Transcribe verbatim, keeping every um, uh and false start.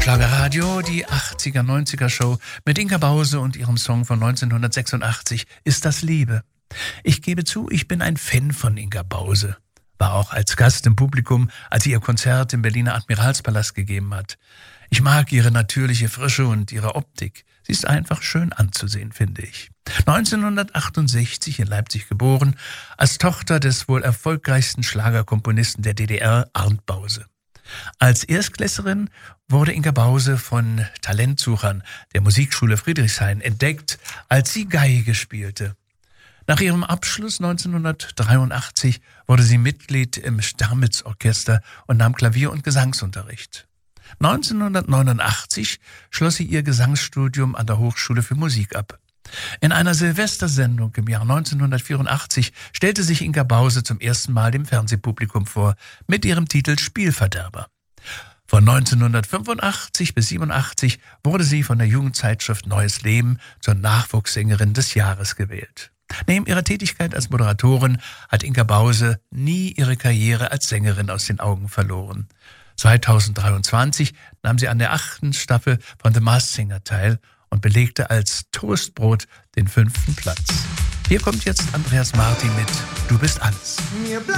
Schlagerradio, die achtziger, neunziger Show mit Inka Bause und ihrem Song von neunzehnhundertsechsundachtzig, Ist das Liebe? Ich gebe zu, ich bin ein Fan von Inka Bause. War auch als Gast im Publikum, als sie ihr Konzert im Berliner Admiralspalast gegeben hat. Ich mag ihre natürliche Frische und ihre Optik. Sie ist einfach schön anzusehen, finde ich. neunzehnhundertachtundsechzig in Leipzig geboren, als Tochter des wohl erfolgreichsten Schlagerkomponisten der D D R, Arndt Bause. Als Erstklässlerin wurde Inka Bause von Talentsuchern der Musikschule Friedrichshain entdeckt, als sie Geige spielte. Nach ihrem Abschluss neunzehnhundertdreiundachtzig wurde sie Mitglied im Sternitz-Orchester und nahm Klavier- und Gesangsunterricht. neunzehnhundertneunundachtzig schloss sie ihr Gesangsstudium an der Hochschule für Musik ab. In einer Silvestersendung im Jahr neunzehnhundertvierundachtzig stellte sich Inka Bause zum ersten Mal dem Fernsehpublikum vor, mit ihrem Titel Spielverderber. Von neunzehnhundertfünfundachtzig bis siebenundachtzig wurde sie von der Jugendzeitschrift Neues Leben zur Nachwuchssängerin des Jahres gewählt. Neben ihrer Tätigkeit als Moderatorin hat Inka Bause nie ihre Karriere als Sängerin aus den Augen verloren. zweitausenddreiundzwanzig nahm sie an der achten Staffel von The Masked Singer teil und belegte als Toastbrot den fünften Platz. Hier kommt jetzt Andreas Martin mit Du bist alles.